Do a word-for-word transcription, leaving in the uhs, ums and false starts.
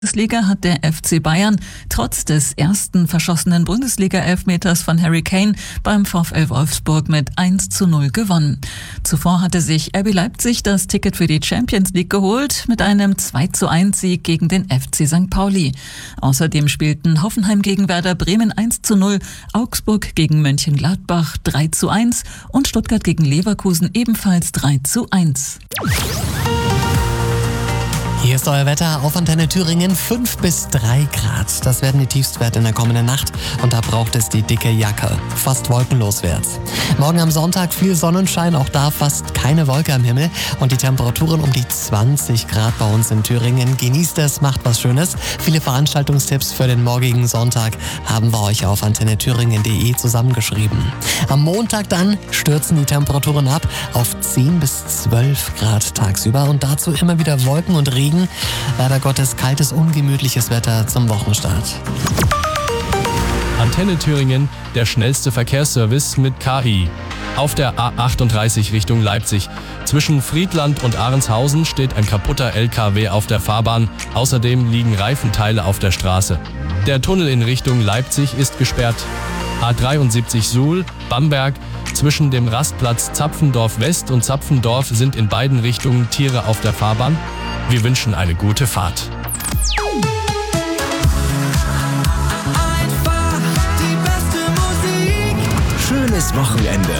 Bundesliga hat der F C Bayern trotz des ersten verschossenen Bundesliga-Elfmeters von Harry Kane beim VfL Wolfsburg mit eins zu null gewonnen. Zuvor hatte sich R B Leipzig das Ticket für die Champions League geholt mit einem zwei zu eins Sieg gegen den F C Sankt Pauli. Außerdem spielten Hoffenheim gegen Werder Bremen eins zu null, Augsburg gegen Mönchengladbach drei zu eins und Stuttgart gegen Leverkusen ebenfalls drei zu eins. Hier ist euer Wetter auf Antenne Thüringen, fünf bis drei Grad. Das werden die Tiefstwerte in der kommenden Nacht und da braucht es die dicke Jacke. Fast wolkenlos wird's. Morgen am Sonntag viel Sonnenschein, auch da fast keine Wolke am Himmel und die Temperaturen um die zwanzig Grad bei uns in Thüringen. Genießt es, macht was Schönes. Viele Veranstaltungstipps für den morgigen Sonntag haben wir euch auf antenne thüringen punkt de zusammengeschrieben. Am Montag dann stürzen die Temperaturen ab auf zehn bis zwölf Grad tagsüber und dazu immer wieder Wolken und Regen. Leider Gottes kaltes, ungemütliches Wetter zum Wochenstart. Antenne Thüringen, der schnellste Verkehrsservice mit K I. Auf der A achtunddreißig Richtung Leipzig. Zwischen Friedland und Ahrenshausen steht ein kaputter L K W auf der Fahrbahn. Außerdem liegen Reifenteile auf der Straße. Der Tunnel in Richtung Leipzig ist gesperrt. A dreiundsiebzig Suhl, Bamberg. Zwischen dem Rastplatz Zapfendorf West und Zapfendorf sind in beiden Richtungen Tiere auf der Fahrbahn. Wir wünschen eine gute Fahrt. Schönes Wochenende.